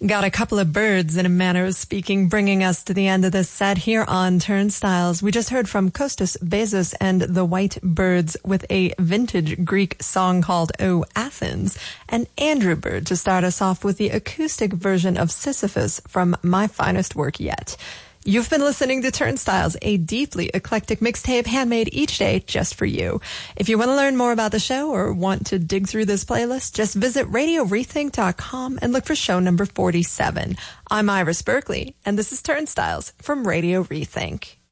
Got a couple of birds, in a manner of speaking, bringing us to the end of this set here on Turnstiles. We just heard from Kostas Bezos and the White Birds with a vintage Greek song called O Athens, and Andrew Bird to start us off with the acoustic version of Sisyphus from My Finest Work Yet. You've been listening to Turnstiles, a deeply eclectic mixtape handmade each day just for you. If you want to learn more about the show or want to dig through this playlist, just visit RadioRethink.com and look for show number 47. I'm Iris Berkeley, and this is Turnstiles from Radio Rethink.